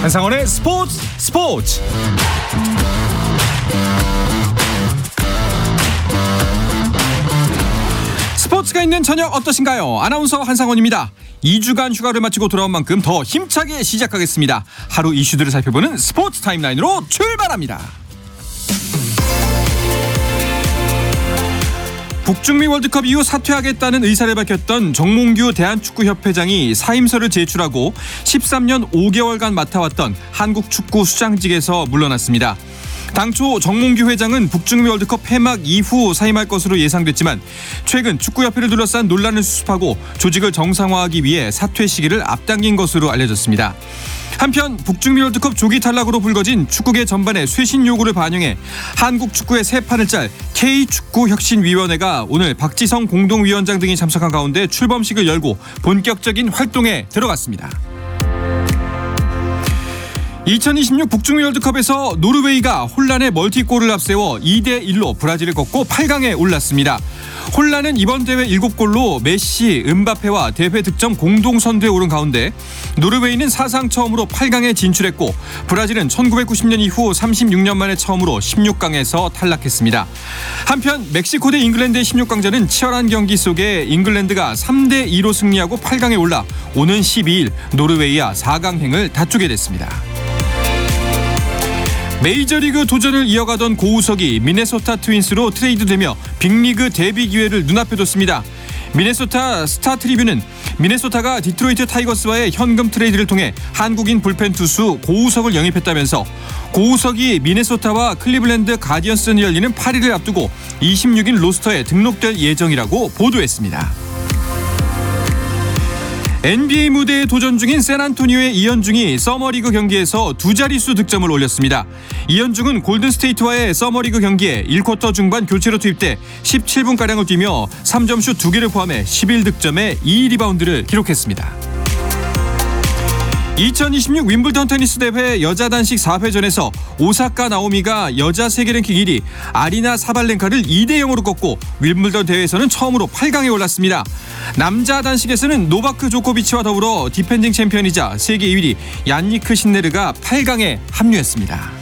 한상원의 스포츠. 스포츠가 있는 저녁 어떠신가요? 아나운서 한상원입니다. 2주간 휴가를 마치고 돌아온 만큼 더 힘차게 시작하겠습니다. 하루 이슈들을 살펴보는 스포츠 타임라인으로 출발합니다. 북중미 월드컵 이후 사퇴하겠다는 의사를 밝혔던 정몽규 대한축구협회장이 사임서를 제출하고 13년 5개월간 맡아왔던 한국축구 수장직에서 물러났습니다. 당초 정몽규 회장은 북중미 월드컵 폐막 이후 사임할 것으로 예상됐지만 최근 축구협회를 둘러싼 논란을 수습하고 조직을 정상화하기 위해 사퇴 시기를 앞당긴 것으로 알려졌습니다. 한편 북중미 월드컵 조기 탈락으로 불거진 축구계 전반의 쇄신 요구를 반영해 한국 축구의 새 판을 짤 K축구혁신위원회가 오늘 박지성 공동위원장 등이 참석한 가운데 출범식을 열고 본격적인 활동에 들어갔습니다. 2026 북중미 월드컵에서 노르웨이가 혼란의 멀티골을 앞세워 2대1로 브라질을 꺾고 8강에 올랐습니다. 혼란은 이번 대회 7골로 메시, 음바페와 대회 득점 공동 선두에 오른 가운데 노르웨이는 사상 처음으로 8강에 진출했고 브라질은 1990년 이후 36년 만에 처음으로 16강에서 탈락했습니다. 한편 멕시코 대 잉글랜드의 16강전은 치열한 경기 속에 잉글랜드가 3대2로 승리하고 8강에 올라 오는 12일 노르웨이와 4강행을 다투게 됐습니다. 메이저리그 도전을 이어가던 고우석이 미네소타 트윈스로 트레이드되며 빅리그 데뷔 기회를 눈앞에 뒀습니다. 미네소타 스타 트리뷴은 미네소타가 디트로이트 타이거스와의 현금 트레이드를 통해 한국인 불펜 투수 고우석을 영입했다면서 고우석이 미네소타와 클리블랜드 가디언스전이 열리는 8일을 앞두고 26일 로스터에 등록될 예정이라고 보도했습니다. NBA 무대에 도전 중인 샌안토니오의 이현중이 서머리그 경기에서 두 자릿수 득점을 올렸습니다. 이현중은 골든스테이트와의 서머리그 경기에 1쿼터 중반 교체로 투입돼 17분가량을 뛰며 3점슛 2개를 포함해 11득점에 2리바운드를 기록했습니다. 2026 윈블던 테니스 대회 여자 단식 4회전에서 오사카 나오미가 여자 세계 랭킹 1위 아리나 사발렌카를 2대0으로 꺾고 윈블던 대회에서는 처음으로 8강에 올랐습니다. 남자 단식에서는 노바크 조코비치와 더불어 디펜딩 챔피언이자 세계 2위 얀니크 신네르가 8강에 합류했습니다.